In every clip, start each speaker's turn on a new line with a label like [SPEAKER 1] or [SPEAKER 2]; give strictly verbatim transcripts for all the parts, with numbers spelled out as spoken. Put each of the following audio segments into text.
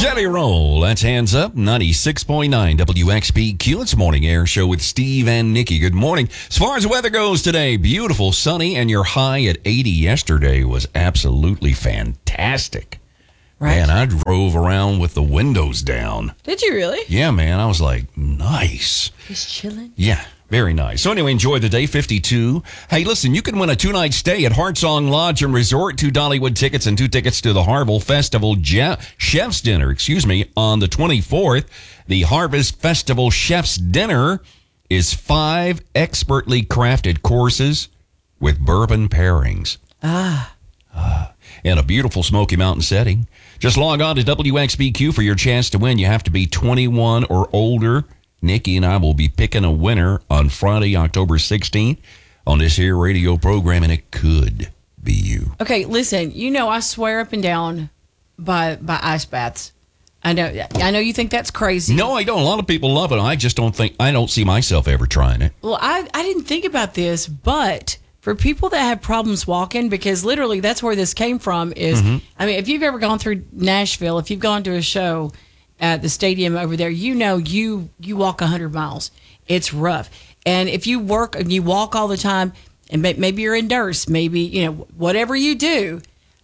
[SPEAKER 1] Jelly Roll, that's Hands Up, ninety-six point nine W X P Q. It's Morning Air Show with Steve and Nikki. Good morning. As far as the weather goes today, beautiful, sunny, and your high at eighty yesterday was absolutely fantastic.
[SPEAKER 2] Right.
[SPEAKER 1] Man, I drove around with the windows down.
[SPEAKER 2] Did you really?
[SPEAKER 1] Yeah, man, I was like, nice.
[SPEAKER 2] Just chilling?
[SPEAKER 1] Yeah. Very nice. So anyway, enjoy the day, fifty-two. Hey, listen, you can win a two-night stay at Heartsong Lodge and Resort, two Dollywood tickets and two tickets to the Harville Festival Je- Chef's Dinner, excuse me, on the twenty-fourth. The Harvest Festival Chef's Dinner is five expertly crafted courses with bourbon pairings.
[SPEAKER 2] Ah.
[SPEAKER 1] Ah. In a beautiful Smoky Mountain setting. Just log on to W X B Q for your chance to win. You have to be twenty-one or older. Nikki and I will be picking a winner on Friday, October sixteenth on this here radio program, and it could be you.
[SPEAKER 2] Okay, listen, you know I swear up and down by by ice baths. I know I know you think that's crazy.
[SPEAKER 1] No, I don't. A lot of people love it. I just don't think, I don't see myself ever trying it.
[SPEAKER 2] Well, I, I didn't think about this, but for people that have problems walking, because literally that's where this came from is, mm-hmm. I mean, if you've ever gone through Nashville, if you've gone to a show at the stadium over there, you know you you walk one hundred miles. It's rough. And if you work and you walk all the time, and maybe you're in Durst, maybe, you know, whatever you do,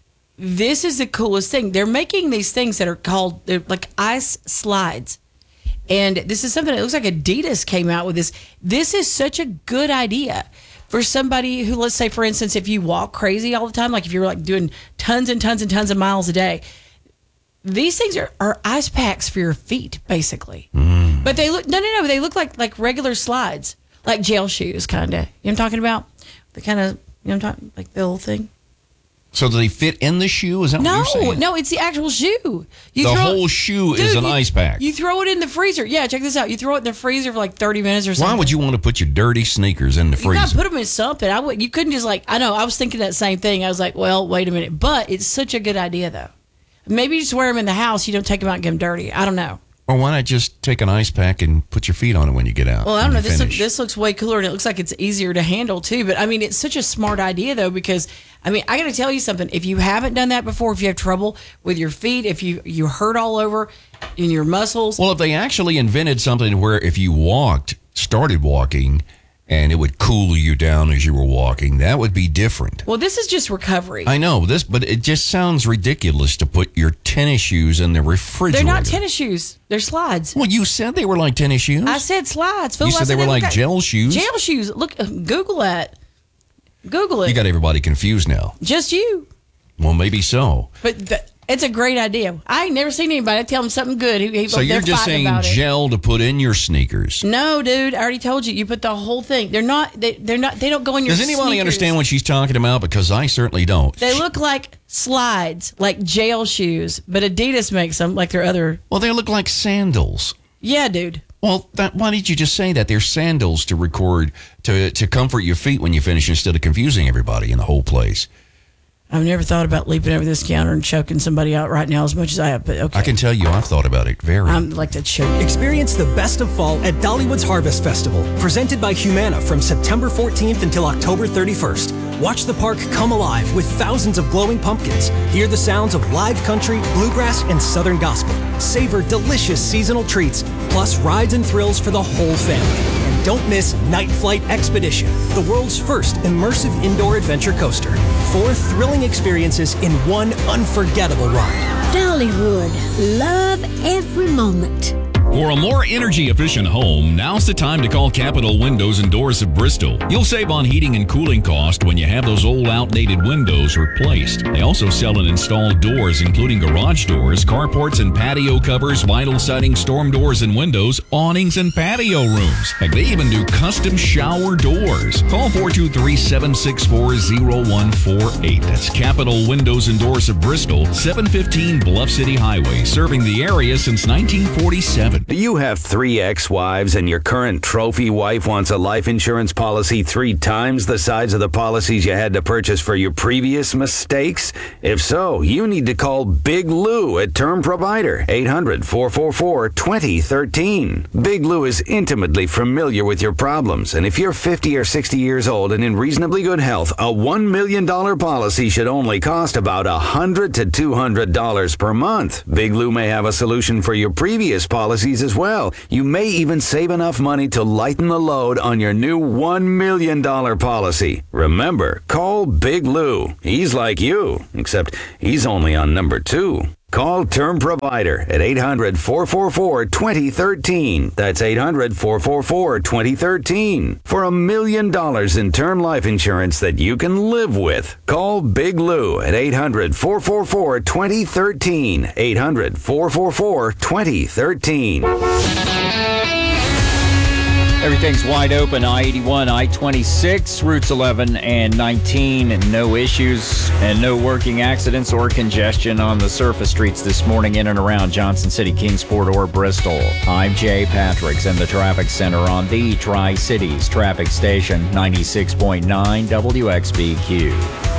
[SPEAKER 2] this is the coolest thing. They're making these things that are called, they're like ice slides. And this is something that looks like Adidas came out with this. This is such a good idea for somebody who, let's say, for instance, if you walk crazy all the time, like if you're like doing tons and tons and tons of miles a day, these things are, are ice packs for your feet, basically. Mm. But they look, no, no, no, they look like, like regular slides, like jail shoes, kind of. You know what I'm talking about? The kind of, you know what I'm talking, like the little thing.
[SPEAKER 1] So do they fit in the shoe? Is that
[SPEAKER 2] no,
[SPEAKER 1] what you're saying?
[SPEAKER 2] No, it's the actual shoe. You
[SPEAKER 1] the
[SPEAKER 2] throw,
[SPEAKER 1] whole shoe
[SPEAKER 2] dude,
[SPEAKER 1] is an
[SPEAKER 2] you,
[SPEAKER 1] ice pack.
[SPEAKER 2] You throw it in the freezer. Yeah, check this out. You throw it in the freezer for like thirty minutes or something.
[SPEAKER 1] Why would you want to put your dirty sneakers in the freezer?
[SPEAKER 2] You got to put them in something. I would, you couldn't just like, I know, I was thinking that same thing. I was like, well, wait a minute. But it's such a good idea, though. Maybe you just wear them in the house. You don't take them out and get them dirty. I don't know.
[SPEAKER 1] Or why not just take an ice pack and put your feet on it when you get out?
[SPEAKER 2] Well, I don't know. This, look, this looks way cooler, and it looks like it's easier to handle, too. But, I mean, it's such a smart idea, though, because, I mean, I got to tell you something. If you haven't done that before, if you have trouble with your feet, if you, you hurt all over in your muscles.
[SPEAKER 1] Well, if they actually invented something where if you walked, started walking, and it would cool you down as you were walking, that would be different.
[SPEAKER 2] Well, this is just recovery.
[SPEAKER 1] I know this, but it just sounds ridiculous to put your tennis shoes in the refrigerator.
[SPEAKER 2] They're not tennis shoes. They're slides.
[SPEAKER 1] Well, you said they were like tennis shoes.
[SPEAKER 2] I said slides. Phil,
[SPEAKER 1] you said they were like gel shoes.
[SPEAKER 2] Gel shoes. Look, Google that. Google it.
[SPEAKER 1] You got everybody confused now.
[SPEAKER 2] Just you.
[SPEAKER 1] Well, maybe so.
[SPEAKER 2] But th- it's a great idea. I ain't never seen anybody tell them something good. He, he,
[SPEAKER 1] so you're just saying gel to put in your sneakers?
[SPEAKER 2] No, dude. I already told you. You put the whole thing. They're not. They, they're not. They don't go in your.
[SPEAKER 1] Does anybody
[SPEAKER 2] sneakers.
[SPEAKER 1] understand what she's talking about? Because I certainly don't.
[SPEAKER 2] They look like slides, like jail shoes, but Adidas makes them like their other.
[SPEAKER 1] Well, they look like sandals.
[SPEAKER 2] Yeah, dude.
[SPEAKER 1] Well, that, why did you just say that? They're sandals to record, to to comfort your feet when you finish instead of confusing everybody in the whole place.
[SPEAKER 2] I've never thought about leaping over this counter and choking somebody out right now as much as I have, but okay.
[SPEAKER 1] I can tell you I've thought about it very.
[SPEAKER 2] I'm like to choke.
[SPEAKER 3] Experience the best of fall at Dollywood's Harvest Festival, presented by Humana from September fourteenth until October thirty-first. Watch the park come alive with thousands of glowing pumpkins. Hear the sounds of live country, bluegrass, and southern gospel. Savor delicious seasonal treats, plus rides and thrills for the whole family. And don't miss Night Flight Expedition, the world's first immersive indoor adventure coaster. Four thrilling experiences in one unforgettable ride.
[SPEAKER 4] Dollywood. Love every moment.
[SPEAKER 5] For a more energy-efficient home, now's the time to call Capital Windows and Doors of Bristol. You'll save on heating and cooling cost when you have those old outdated windows replaced. They also sell and install doors, including garage doors, carports and patio covers, vinyl siding, storm doors and windows, awnings and patio rooms. Heck, they even do custom shower doors. Call four two three, seven six four, zero one four eight. That's Capital Windows and Doors of Bristol, seven fifteen Bluff City Highway, serving the area since nineteen forty-seven.
[SPEAKER 1] good.
[SPEAKER 6] Do you have three ex-wives and your current trophy wife wants a life insurance policy three times the size of the policies you had to purchase for your previous mistakes? If so, you need to call Big Lou at Term Provider, eight hundred, four four four, two zero one three. Big Lou is intimately familiar with your problems, and if you're fifty or sixty years old and in reasonably good health, a one million dollars policy should only cost about one hundred to two hundred dollars per month. Big Lou may have a solution for your previous policies as well. You may even save enough money to lighten the load on your new one million dollars policy. Remember, call Big Lou. He's like you, except he's only on number two. Call Term Provider at eight hundred, four four four, two zero one three. That's eight hundred, four four four, two zero one three. For a million dollars in term life insurance that you can live with. Call Big Lou at eight hundred, four four four, two zero one three. eight hundred, four four four, two zero one three.
[SPEAKER 7] Everything's wide open. I eighty-one, I twenty-six, routes eleven and nineteen, and no issues and no working accidents or congestion on the surface streets this morning in and around Johnson City, Kingsport, or Bristol. I'm Jay Patrick in the Traffic Center on the Tri-Cities Traffic Station, ninety-six point nine W X B Q.